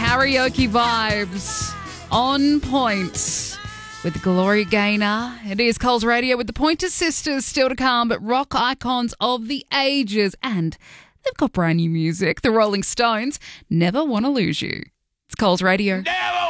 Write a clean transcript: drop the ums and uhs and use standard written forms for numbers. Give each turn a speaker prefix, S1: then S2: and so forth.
S1: karaoke vibes on point with Gloria Gaynor. It is Coles Radio with the Pointer Sisters still to come, but rock icons of the ages. And they've got brand new music. The Rolling Stones, Never Wanna Lose You. It's Coles Radio.
S2: Never